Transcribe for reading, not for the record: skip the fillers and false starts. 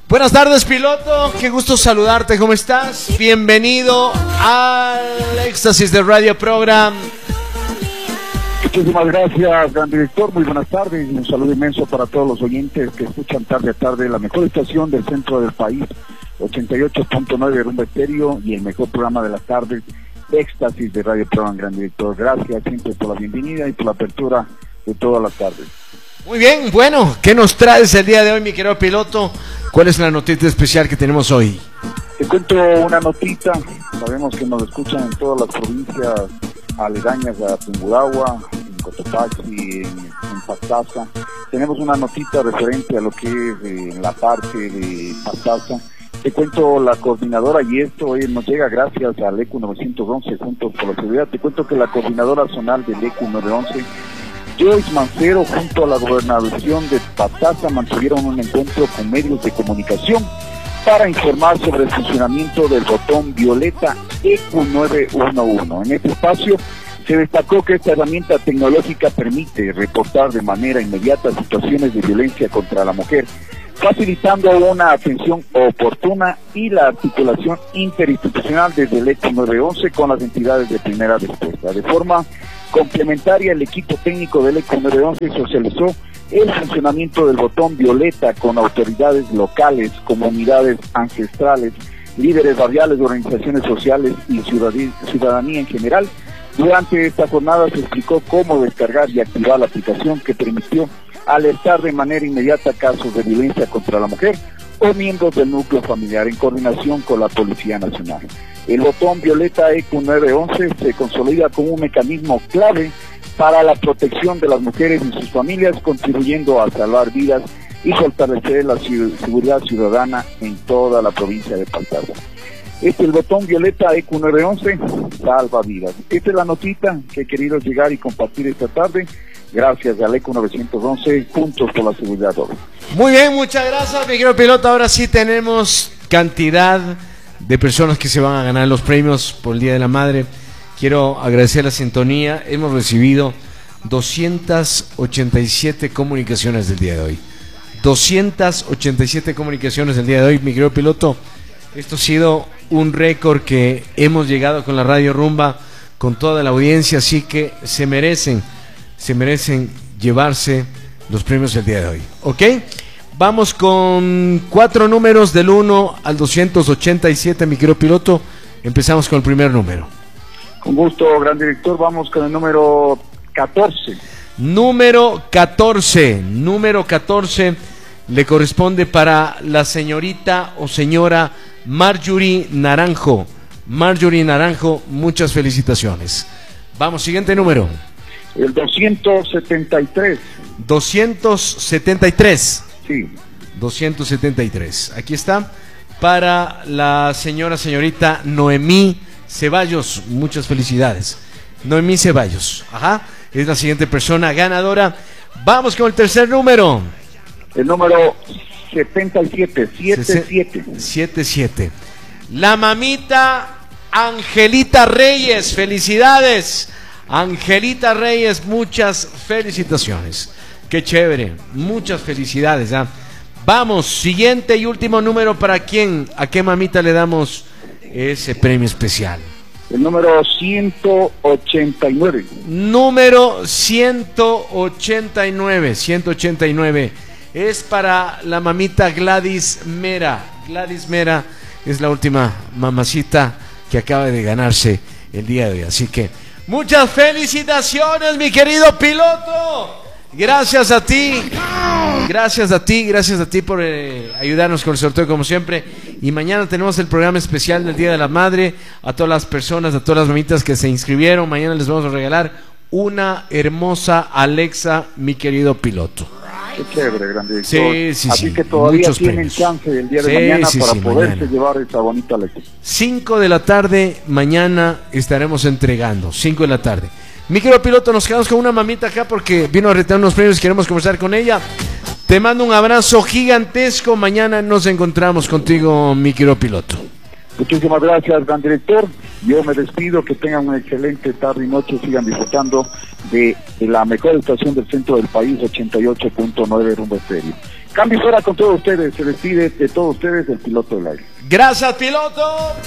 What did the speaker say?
Buenas tardes, piloto, qué gusto saludarte, ¿cómo estás? Bienvenido al Éxtasis de Radio Program. Muchísimas gracias, gran director, muy buenas tardes y un saludo inmenso para todos los oyentes que escuchan tarde a tarde la mejor estación del centro del país, 88.9 Rumba Estéreo y el mejor programa de la tarde, Éxtasis de Radio Program, gran director. Gracias siempre por la bienvenida y por la apertura de todas las tardes. Muy bien, bueno, ¿qué nos traes el día de hoy, mi querido piloto? ¿Cuál es la noticia especial que tenemos hoy? Te cuento una notita, sabemos que nos escuchan en todas las provincias aledañas a Tungurahua, en Cotopaxi, en Pastaza. Tenemos una notita referente a lo que es la parte de Pastaza. Te cuento la coordinadora, y esto hoy nos llega gracias al ECU 911, Juntos por la Seguridad. Te cuento que la coordinadora zonal del ECU 911, Joyce Mancero, junto a la gobernación de Pastaza, mantuvieron un encuentro con medios de comunicación para informar sobre el funcionamiento del botón violeta ECU 911. En este espacio se destacó que esta herramienta tecnológica permite reportar de manera inmediata situaciones de violencia contra la mujer, facilitando una atención oportuna y la articulación interinstitucional desde el ECU 911 con las entidades de primera respuesta. De forma complementaria, el equipo técnico del ECU 911 socializó el funcionamiento del botón violeta con autoridades locales, comunidades ancestrales, líderes barriales, organizaciones sociales y ciudadanía en general. Durante esta jornada se explicó cómo descargar y activar la aplicación que permitió alertar de manera inmediata casos de violencia contra la mujer o miembros del núcleo familiar en coordinación con la Policía Nacional. El botón violeta ECU 911 se consolida como un mecanismo clave para la protección de las mujeres y sus familias, contribuyendo a salvar vidas y fortalecer la seguridad ciudadana en toda la provincia de Pastaza. El botón violeta ECU 911 salva vidas. Esta es la notita que he querido llegar y compartir esta tarde. Gracias al ECU 911, Juntos por la Seguridad. Muy bien, muchas gracias, mi querido piloto. Ahora sí tenemos cantidad de personas que se van a ganar los premios por el Día de la Madre. Quiero agradecer la sintonía. Hemos recibido 287 comunicaciones del día de hoy. 287 comunicaciones del día de hoy, mi querido piloto. Esto ha sido un récord que hemos llegado con la Radio Rumba, con toda la audiencia, así que se merecen llevarse los premios del día de hoy. ¿Ok? Vamos con 4 números del 1 al 287, mi querido piloto. Empezamos con el primer número. Con gusto, gran director. Vamos con el número 14. Número 14 le corresponde para la señorita o señora Marjorie Naranjo. Marjorie Naranjo, muchas felicitaciones. Vamos, siguiente número. El 273. 273. Sí. 273. Aquí está. Para la señorita Noemí Ceballos, muchas felicidades. Noemí Ceballos, ajá, es la siguiente persona ganadora. Vamos con el tercer número. El número 77. 77. La mamita Angelita Reyes, felicidades. Angelita Reyes, muchas felicitaciones. Qué chévere, muchas felicidades, ¿eh? Vamos, siguiente y último número. ¿Para quién? ¿A qué mamita le damos ese premio especial? El número 189. Número 189 es para la mamita Gladys Mera. Gladys Mera es la última mamacita que acaba de ganarse el día de hoy. Así que muchas felicitaciones, mi querido piloto. Gracias a ti por ayudarnos con el sorteo como siempre. Y mañana tenemos el programa especial del Día de la Madre. A todas las personas, a todas las mamitas que se inscribieron, mañana les vamos a regalar una hermosa Alexa, mi querido piloto. Qué chévere, gran director. Sí. Así que todavía muchos tienen premios. chance el día de mañana para poderse mañana llevar esa bonita Alexa. 5 de la tarde, mañana estaremos entregando. 5 de la tarde. Mi querido piloto, nos quedamos con una mamita acá porque vino a retar unos premios y queremos conversar con ella. Te mando un abrazo gigantesco. Mañana nos encontramos contigo, mi querido piloto. Muchísimas gracias, gran director. Yo me despido, que tengan una excelente tarde y noche, sigan disfrutando de la mejor estación del centro del país, 88.9 Rumba Estéreo. Cambio fuera con todos ustedes, se despide de todos ustedes el piloto del aire. Gracias, piloto.